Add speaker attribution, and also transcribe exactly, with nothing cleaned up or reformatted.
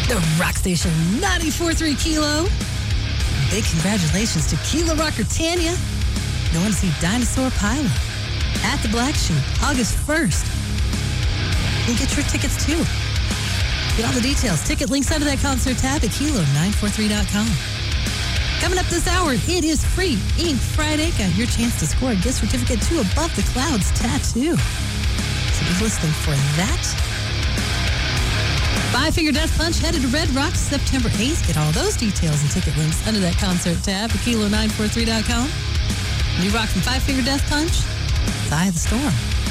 Speaker 1: The Rock Station ninety-four point three Kilo. Big congratulations to Kilo Rocker Tanya. Going to see Dinosaur Pilot at the Black Sheep August first. You can get your tickets too. Get all the details. Ticket links under that concert tab at kilo nine four three dot com. Coming up this hour, it is Free Ink Friday. Got your chance to score a gift certificate to Above the Clouds Tattoo. So be listening for that. Five Finger Death Punch headed to Red Rocks September eighth. Get all those details and ticket links under that concert tab at kilo nine four three dot com. New rock from Five Finger Death Punch, Eye of the Storm.